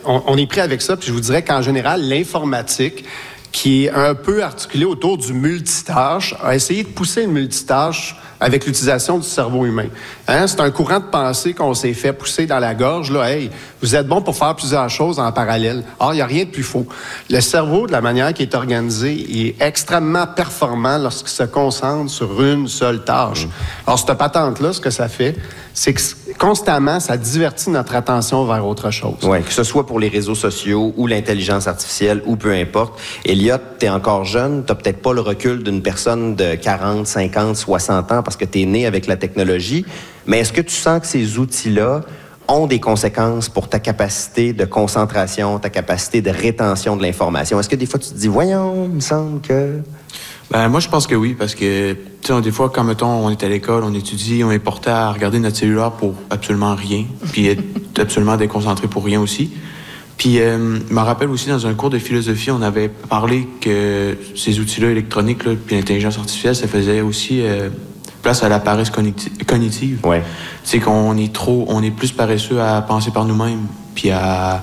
on est pris avec ça. Puis je vous dirais qu'en général, l'informatique, qui est un peu articulée autour du multitâche, a essayé de pousser le multitâche avec l'utilisation du cerveau humain. Hein? C'est un courant de pensée qu'on s'est fait pousser dans la gorge. Là, hey, vous êtes bon pour faire plusieurs choses en parallèle. Or, il n'y a rien de plus faux. Le cerveau, de la manière qu'il est organisé, il est extrêmement performant lorsqu'il se concentre sur une seule tâche. Alors, cette patente-là, ce que ça fait, c'est que constamment, ça divertit notre attention vers autre chose. Oui, que ce soit pour les réseaux sociaux ou l'intelligence artificielle ou peu importe. Elliot, tu es encore jeune, tu n'as peut-être pas le recul d'une personne de 40, 50, 60 ans parce que tu es né avec la technologie, mais est-ce que tu sens que ces outils-là ont des conséquences pour ta capacité de concentration, ta capacité de rétention de l'information? Est-ce que des fois tu te dis, voyons, il me semble que... Ben, moi, je pense que oui, parce que, tu sais, des fois, quand, mettons, on est à l'école, on étudie, on est porté à regarder notre cellulaire pour absolument rien, puis être absolument déconcentré pour rien aussi. Puis, je me rappelle aussi, dans un cours de philosophie, on avait parlé que ces outils-là électroniques, là, puis l'intelligence artificielle, ça faisait aussi place à la paresse cognitive. Ouais. C'est qu'on est on est plus paresseux à penser par nous-mêmes, puis à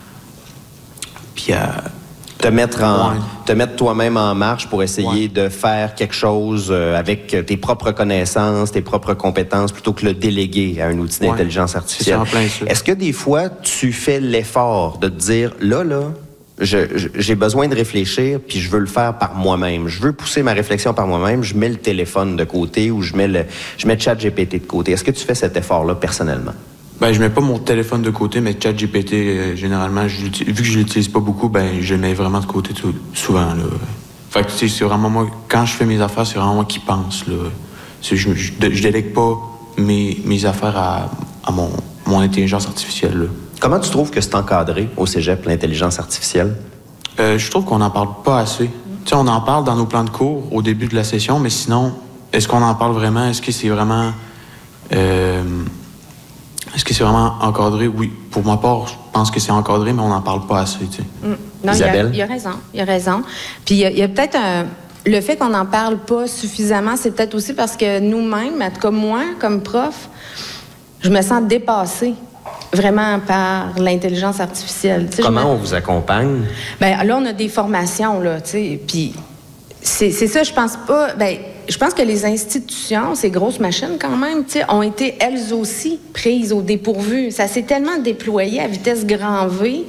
te mettre toi-même en marche pour essayer de faire quelque chose avec tes propres connaissances, tes propres compétences, plutôt que le déléguer à un outil d'intelligence artificielle. C'est en plein ça. Est-ce que des fois, tu fais l'effort de te dire, là, j'ai besoin de réfléchir, puis je veux le faire par moi-même. Je veux pousser ma réflexion par moi-même. Je mets le téléphone de côté ou je mets ChatGPT de côté. Est-ce que tu fais cet effort-là personnellement? Ben, je mets pas mon téléphone de côté, mais ChatGPT, généralement, vu que je l'utilise pas beaucoup, ben, je le mets vraiment de côté souvent, là. Fait que, tu sais, c'est vraiment moi, quand je fais mes affaires, c'est vraiment moi qui pense, là. Je délègue pas mes affaires à mon intelligence artificielle, là. Comment tu trouves que c'est encadré au cégep, l'intelligence artificielle? Je trouve qu'on n'en parle pas assez. Tu sais, on en parle dans nos plans de cours au début de la session, mais sinon, est-ce qu'on en parle vraiment? Est-ce que c'est vraiment encadré? Oui. Pour ma part, je pense que c'est encadré, mais on n'en parle pas assez, tu sais. Non, Isabelle? il a raison. Puis il y a peut-être le fait qu'on n'en parle pas suffisamment, c'est peut-être aussi parce que nous-mêmes, en tout cas moi, comme prof, je me sens dépassée vraiment par l'intelligence artificielle. Tu sais, Comment on vous accompagne? Bien, là, on a des formations, là, tu sais, puis c'est ça, je pense pas... Bien, je pense que les institutions, ces grosses machines quand même, tu sais, ont été elles aussi prises au dépourvu. Ça s'est tellement déployé à vitesse grand V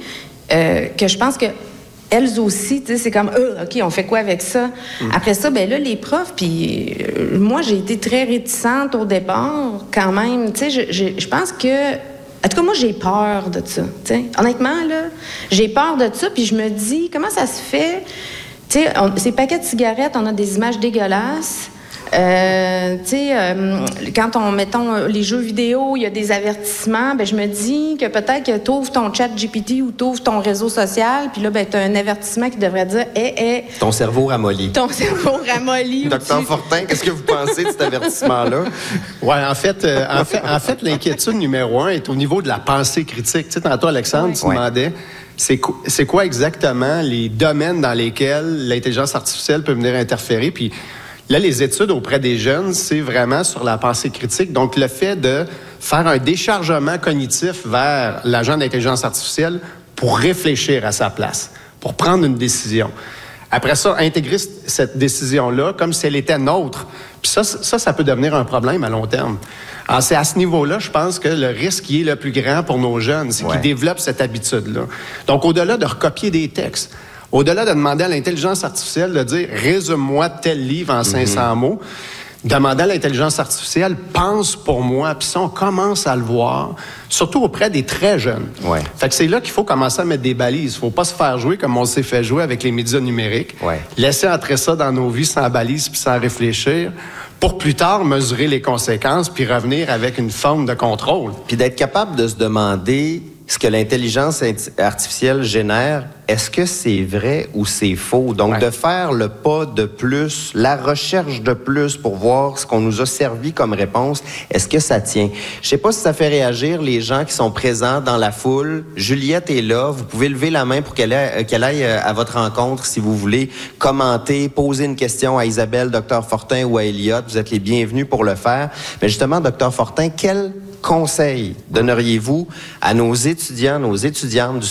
que je pense que elles aussi, tu sais, c'est comme, OK, on fait quoi avec ça? Après ça, ben là, les profs, puis moi, j'ai été très réticente au départ, quand même. Tu sais, je pense que... En tout cas, moi, j'ai peur de ça, tu sais. Honnêtement, là, j'ai peur de ça, puis je me dis, comment ça se fait? Tu sais, ces paquets de cigarettes, on a des images dégueulasses. Tu sais, quand mettons, les jeux vidéo, il y a des avertissements, ben je me dis que peut-être que tu ouvres ton ChatGPT ou tu ouvres ton réseau social, puis là, ben tu as un avertissement qui devrait dire « Ton cerveau ramolli. » Ton cerveau ramolli. Docteur Fortin, qu'est-ce que vous pensez de cet avertissement-là? Oui, en fait, l'inquiétude numéro 1 est au niveau de la pensée critique. Tu sais, tantôt, Alexandre, tu demandais... C'est quoi exactement les domaines dans lesquels l'intelligence artificielle peut venir interférer? Puis là, les études auprès des jeunes, c'est vraiment sur la pensée critique. Donc, le fait de faire un déchargement cognitif vers l'agent d'intelligence artificielle pour réfléchir à sa place, pour prendre une décision. Après ça, intégrer cette décision-là comme si elle était nôtre. Puis ça peut devenir un problème à long terme. Alors, c'est à ce niveau-là, je pense que le risque qui est le plus grand pour nos jeunes, c'est qu'ils développent cette habitude-là. Donc, au-delà de recopier des textes, au-delà de demander à l'intelligence artificielle de dire « résume-moi tel livre en 500 mots », demander à l'intelligence artificielle « pense pour moi », puis ça, on commence à le voir, surtout auprès des très jeunes. Ouais. Fait que c'est là qu'il faut commencer à mettre des balises. Il ne faut pas se faire jouer comme on s'est fait jouer avec les médias numériques. Ouais. Laisser entrer ça dans nos vies sans balises puis sans réfléchir, pour plus tard mesurer les conséquences puis revenir avec une forme de contrôle. Puis d'être capable de se demander ce que l'intelligence artificielle génère, est-ce que c'est vrai ou c'est faux? Donc, de faire le pas de plus, la recherche de plus pour voir ce qu'on nous a servi comme réponse, est-ce que ça tient? Je sais pas si ça fait réagir les gens qui sont présents dans la foule. Juliette est là. Vous pouvez lever la main pour qu'elle aille à votre rencontre si vous voulez commenter, poser une question à Isabelle, Dr Fortin ou à Elliot. Vous êtes les bienvenus pour le faire. Mais justement, Dr Fortin, quel conseil donneriez-vous à nos étudiants, nos étudiantes du